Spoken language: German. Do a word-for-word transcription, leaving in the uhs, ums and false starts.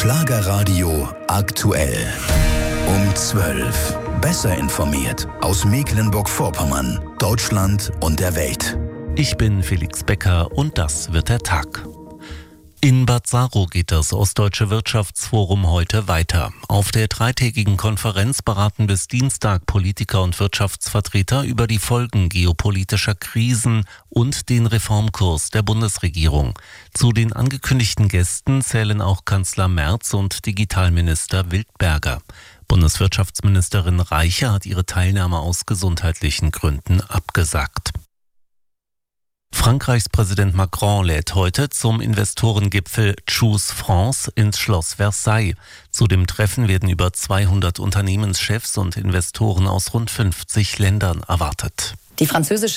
Schlagerradio aktuell. Um zwölf. Besser informiert aus Mecklenburg-Vorpommern, Deutschland und der Welt. Ich bin Felix Becker und das wird der Tag. In Bad Saro geht das Ostdeutsche Wirtschaftsforum heute weiter. Auf der dreitägigen Konferenz beraten bis Dienstag Politiker und Wirtschaftsvertreter über die Folgen geopolitischer Krisen und den Reformkurs der Bundesregierung. Zu den angekündigten Gästen zählen auch Kanzler Merz und Digitalminister Wildberger. Bundeswirtschaftsministerin Reiche hat ihre Teilnahme aus gesundheitlichen Gründen abgesagt. Frankreichs Präsident Macron lädt heute zum Investorengipfel Choose France ins Schloss Versailles. Zu dem Treffen werden über zweihundert Unternehmenschefs und Investoren aus rund fünfzig Ländern erwartet. Die französische